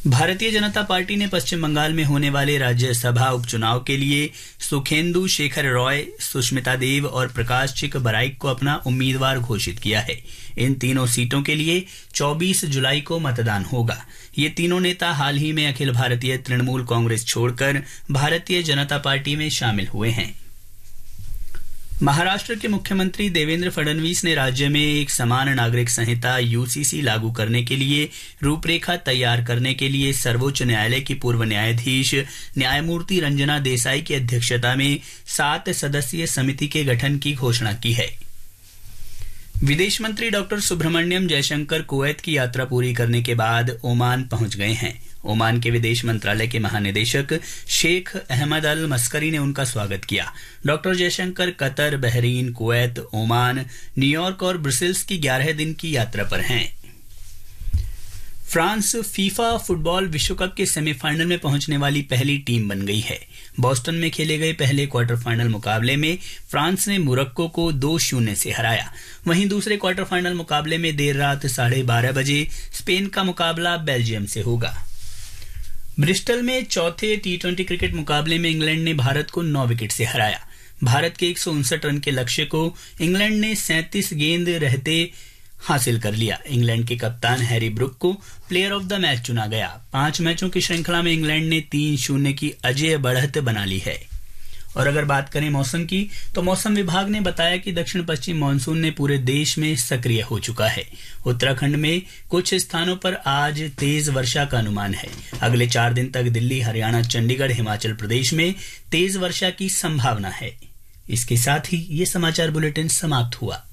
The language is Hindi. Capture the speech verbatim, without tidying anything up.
भारतीय जनता पार्टी ने पश्चिम बंगाल में होने वाले राज्यसभा उपचुनाव के लिए सुखेंदु शेखर रॉय, सुष्मिता देव और प्रकाश चिक बराइक को अपना उम्मीदवार घोषित किया है। इन तीनों सीटों के लिए चौबीस जुलाई को मतदान होगा। ये तीनों नेता हाल ही में अखिल भारतीय तृणमूल कांग्रेस छोड़कर भारतीय जनता पार्टी में शामिल हुए हैं। महाराष्ट्र के मुख्यमंत्री देवेंद्र फडणवीस ने राज्य में एक समान नागरिक संहिता यूसीसी लागू करने के लिए रूपरेखा तैयार करने के लिए सर्वोच्च न्यायालय की पूर्व न्यायाधीश न्यायमूर्ति रंजना देसाई की अध्यक्षता में सात सदस्यीय समिति के गठन की घोषणा की है। विदेश मंत्री डॉक्टर सुब्रमण्यम जयशंकर कुवैत की यात्रा पूरी करने के बाद ओमान पहुंच गए हैं। ओमान के विदेश मंत्रालय के महानिदेशक शेख अहमद अल मस्करी ने उनका स्वागत किया। Doctor Jaishankar Qatar, Bahrain, Kuwait, Oman, New York और ब्रसेल्स की ग्यारह दिन की यात्रा पर हैं। फ्रांस फीफा फुटबॉल विश्व कप के सेमीफाइनल में पहुंचने वाली पहली टीम बन गई है। बोस्टन में खेले गए पहले क्वार्टर फाइनल मुकाबले में फ्रांस ने मोरक्को को दो शून्य से हराया। वहीं दूसरे क्वार्टर फाइनल मुकाबले में देर रात साढ़े बारह बजे स्पेन का मुकाबला बेल्जियम से होगा। ब्रिस्टल में चौथे टी ट्वेंटी क्रिकेट मुकाबले में इंग्लैंड ने भारत को नौ विकेट से हराया। भारत के एक सौ उनसठ रन के लक्ष्य को इंग्लैंड ने सैंतीस गेंद रहते हासिल कर लिया। इंग्लैंड के कप्तान हैरी ब्रुक को प्लेयर ऑफ द मैच चुना गया। पांच मैचों की श्रृंखला में इंग्लैंड ने तीन शून्य की अजेय बढ़त बना ली है। और अगर बात करें मौसम की, तो मौसम विभाग ने बताया कि दक्षिण पश्चिम मानसून ने पूरे देश में सक्रिय हो चुका है। उत्तराखंड में कुछ स्थानों पर आज तेज वर्षा का अनुमान है। अगले चार दिन तक दिल्ली, हरियाणा, चंडीगढ़, हिमाचल प्रदेश में तेज वर्षा की संभावना है। इसके साथ ही ये समाचार बुलेटिन समाप्त हुआ।